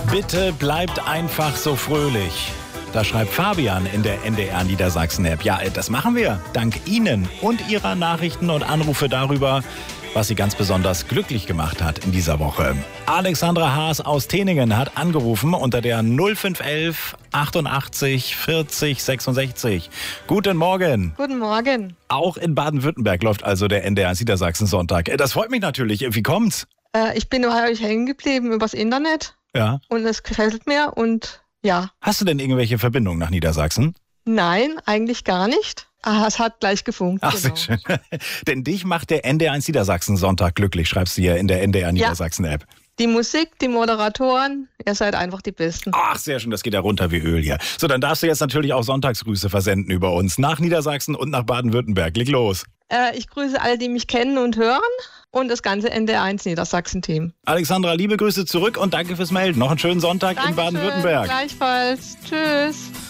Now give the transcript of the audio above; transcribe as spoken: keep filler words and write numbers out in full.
Bitte bleibt einfach so fröhlich. Da schreibt Fabian in der N D R Niedersachsen-App. Ja, das machen wir dank Ihnen und Ihrer Nachrichten und Anrufe darüber, was Sie ganz besonders glücklich gemacht hat in dieser Woche. Alexandra Haas aus Teningen hat angerufen unter der null fünf elf achtundachtzig vierzig sechsundsechzig. Guten Morgen. Guten Morgen. Auch in Baden-Württemberg läuft also der N D R Niedersachsen-Sonntag. Das freut mich natürlich. Wie kommt's? Äh, ich bin bei euch hängen geblieben übers Internet. Ja. Und es gefällt mir und ja. Hast du denn irgendwelche Verbindungen nach Niedersachsen? Nein, eigentlich gar nicht. Ah, es hat gleich gefunkt. Ach, genau. sehr schön. Denn dich macht der N D R eins Niedersachsen-Sonntag glücklich, schreibst du hier in der N D R Niedersachsen-App. Die Musik, die Moderatoren, ihr seid einfach die Besten. Ach, sehr schön, das geht ja runter wie Öl hier. So, dann darfst du jetzt natürlich auch Sonntagsgrüße versenden über uns. Nach Niedersachsen und nach Baden-Württemberg. Leg los. Äh, ich grüße alle, die mich kennen und hören und das ganze N D R eins Niedersachsen-Team. Alexandra, liebe Grüße zurück und danke fürs Melden. Noch einen schönen Sonntag Dankeschön, in Baden-Württemberg. Gleichfalls. Tschüss.